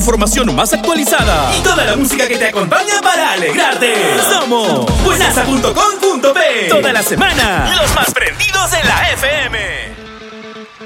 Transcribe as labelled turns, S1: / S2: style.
S1: información más actualizada y toda la música que te acompaña para alegrarte. Somos buenaza.com.p. Toda la semana, los más prendidos en la FM.